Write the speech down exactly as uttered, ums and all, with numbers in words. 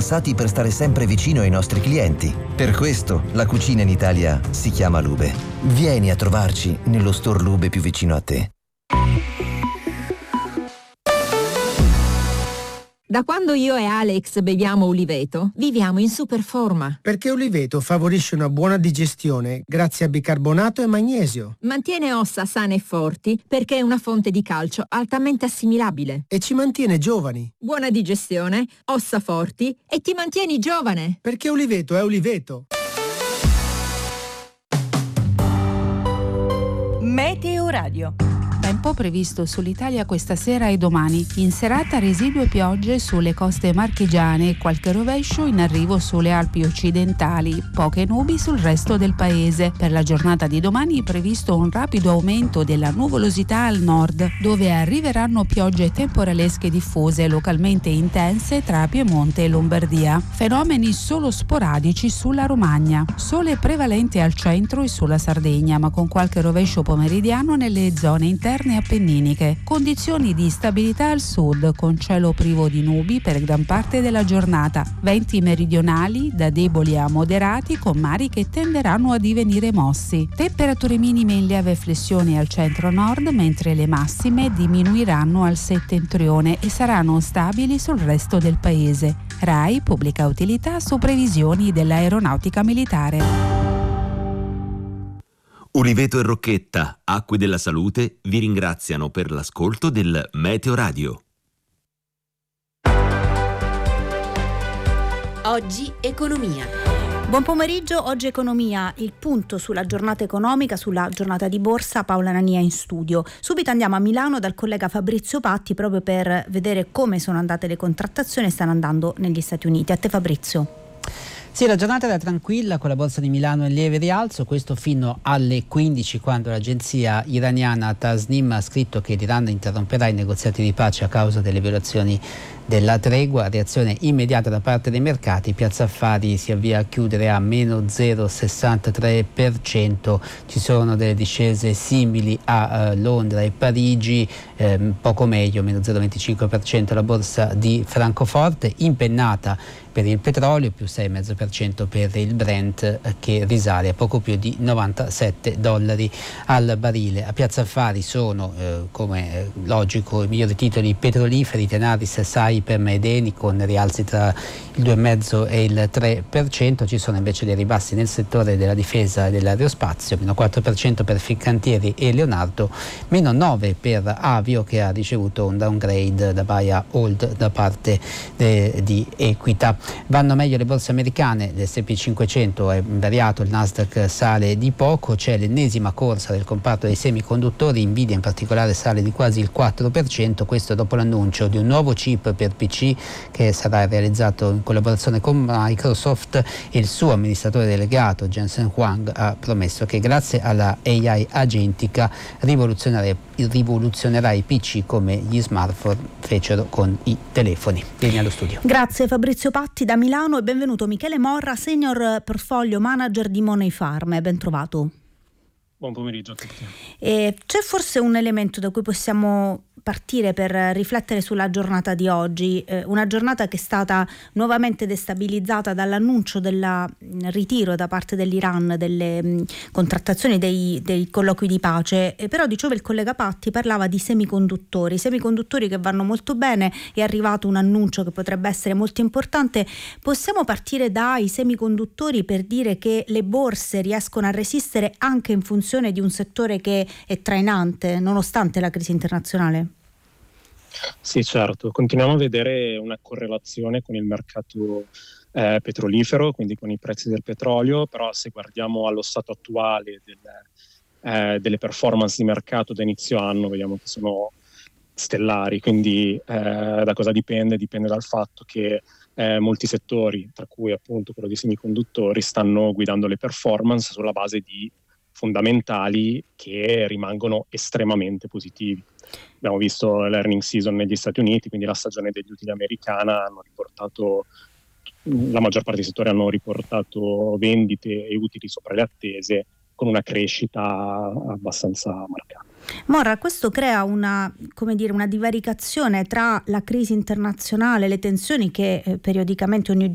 pensati per stare sempre vicino ai nostri clienti. Per questo la cucina in Italia si chiama Lube. Vieni a trovarci nello store Lube più vicino a te. Da quando io e Alex beviamo Uliveto, viviamo in super forma. Perché Uliveto favorisce una buona digestione grazie a bicarbonato e magnesio. Mantiene ossa sane e forti perché è una fonte di calcio altamente assimilabile. E ci mantiene giovani. Buona digestione, ossa forti e ti mantieni giovane. Perché Uliveto è Uliveto. Meteo Radio. Tempo previsto sull'Italia questa sera e domani. In serata residue piogge sulle coste marchigiane e qualche rovescio in arrivo sulle Alpi occidentali, poche nubi sul resto del paese. Per la giornata di domani è previsto un rapido aumento della nuvolosità al nord, dove arriveranno piogge temporalesche diffuse localmente intense tra Piemonte e Lombardia. Fenomeni solo sporadici sulla Romagna. Sole prevalente al centro e sulla Sardegna, ma con qualche rovescio pomeridiano nelle zone interne appenniniche. Condizioni di stabilità al sud, con cielo privo di nubi per gran parte della giornata. Venti meridionali da deboli a moderati, con mari che tenderanno a divenire mossi. Temperature minime in lieve flessione al centro-nord, mentre le massime diminuiranno al settentrione e saranno stabili sul resto del paese. RAI pubblica utilità su previsioni dell'aeronautica militare. Uliveto e Rocchetta, Acque della Salute, vi ringraziano per l'ascolto del Meteo Radio. Oggi Economia. Buon pomeriggio, oggi Economia, il punto sulla giornata economica, sulla giornata di borsa. Paola Nania in studio. Subito andiamo a Milano dal collega Fabrizio Patti proprio per vedere come sono andate le contrattazioni e stanno andando negli Stati Uniti. A te Fabrizio. Sì, la giornata era tranquilla con la borsa di Milano in lieve rialzo, questo fino alle quindici, quando l'agenzia iraniana Tasnim ha scritto che l'Iran interromperà i negoziati di pace a causa delle violazioni della tregua. Reazione immediata da parte dei mercati. Piazza Affari si avvia a chiudere a meno zero virgola sessantatré per cento. Ci sono delle discese simili a uh, Londra e Parigi, eh, poco meglio, meno zero virgola venticinque per cento la borsa di Francoforte, impennata per il petrolio, più sei virgola cinque per cento per il Brent, eh, che risale a poco più di novantasette dollari al barile. A Piazza Affari sono, eh, come eh, logico, i migliori titoli petroliferi, Tenaris, Saipem ed Eni, con rialzi tra il due virgola cinque e il tre per cento. Ci sono invece dei ribassi nel settore della difesa e dell'aerospazio, meno quattro per cento per Fincantieri e Leonardo, meno nove per cento per Avio, che ha ricevuto un downgrade da buy a hold da parte de, di Equita. Vanno meglio le borse americane, l'esse e pi cinquecento è invariato, il Nasdaq sale di poco, c'è l'ennesima corsa del comparto dei semiconduttori, Nvidia in particolare sale di quasi il quattro per cento, questo dopo l'annuncio di un nuovo chip per pi ci che sarà realizzato in collaborazione con Microsoft, e il suo amministratore delegato Jensen Huang ha promesso che grazie alla A I agentica rivoluzionerà, rivoluzionerà i pi ci come gli smartphone fecero con i telefoni. Vieni allo studio. Grazie Fabrizio Patti da Milano e benvenuto Michele Morra, Senior Portfolio Manager di Money Farm. Ben trovato. Buon pomeriggio a tutti. E c'è forse un elemento da cui possiamo partire per riflettere sulla giornata di oggi, eh, una giornata che è stata nuovamente destabilizzata dall'annuncio del ritiro da parte dell'Iran delle mh, contrattazioni dei, dei colloqui di pace, eh, però diceva il collega Patti, parlava di semiconduttori, semiconduttori che vanno molto bene, è arrivato un annuncio che potrebbe essere molto importante. Possiamo partire dai semiconduttori per dire che le borse riescono a resistere anche in funzione di un settore che è trainante nonostante la crisi internazionale? Sì, certo, continuiamo a vedere una correlazione con il mercato eh, petrolifero, quindi con i prezzi del petrolio, però se guardiamo allo stato attuale del, eh, delle performance di mercato da inizio anno, vediamo che sono stellari, quindi eh, da cosa dipende? Dipende dal fatto che eh, molti settori, tra cui appunto quello dei semiconduttori, stanno guidando le performance sulla base di fondamentali che rimangono estremamente positivi. Abbiamo visto l'earning season negli Stati Uniti, quindi la stagione degli utili americana, hanno riportato, la maggior parte dei settori hanno riportato vendite e utili sopra le attese, con una crescita abbastanza marcata. Morra, questo crea una, come dire, una divaricazione tra la crisi internazionale, le tensioni che eh, periodicamente ogni